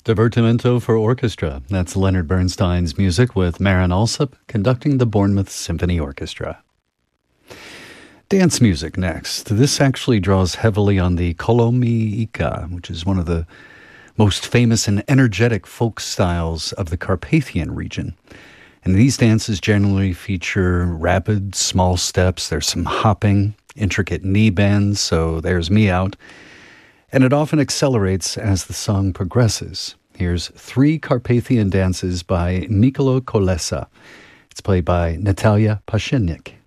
Divertimento for Orchestra. That's Leonard Bernstein's music with Marin Alsop conducting the Bournemouth Symphony Orchestra. Dance music next. This actually draws heavily on the Kolomiika, which is one of the most famous and energetic folk styles of the Carpathian region. And these dances generally feature rapid, small steps. There's some hopping, intricate knee bends, so there's me out. And it often accelerates as the song progresses. Here's 3 Carpathian dances by Mikolo Kolesa. It's played by Natalia Pashenik.